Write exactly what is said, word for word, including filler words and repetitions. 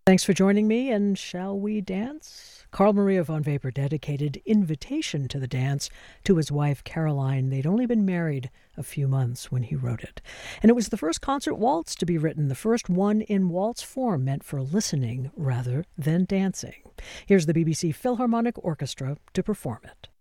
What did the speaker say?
Thanks for joining me, and shall we dance? Carl Maria von Weber dedicated Invitation to the Dance to his wife, Caroline. They'd only been married a few months when he wrote it. And it was the first concert waltz to be written, the first one in waltz form meant for listening rather than dancing. Here's the B B C Philharmonic Orchestra to perform it.